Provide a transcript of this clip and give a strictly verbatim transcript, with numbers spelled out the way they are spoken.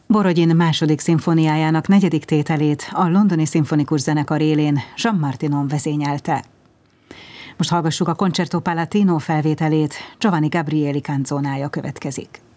Borodin második szimfóniájának negyedik tételét a Londoni Szimfonikus Zenekar élén Jean Martinon vezényelte. Most hallgassuk a Concerto Palatino felvételét, Giovanni Gabrieli canzónája következik.